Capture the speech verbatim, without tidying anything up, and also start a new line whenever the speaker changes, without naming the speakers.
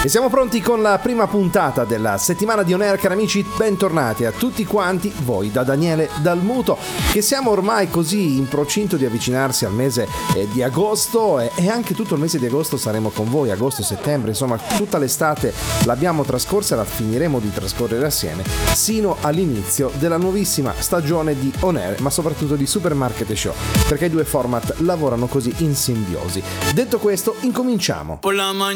E siamo pronti con la prima puntata della settimana di On Air, cari amici, bentornati a tutti quanti voi da Daniele Dalmuto, che siamo ormai così in procinto di avvicinarsi al mese eh, di agosto e, e anche tutto il mese di agosto saremo con voi, agosto, settembre, insomma tutta l'estate l'abbiamo trascorsa e la finiremo di trascorrere assieme sino all'inizio della nuovissima stagione di On Air, ma soprattutto di Supermarket Show, perché i due format lavorano così in simbiosi. Detto questo, incominciamo.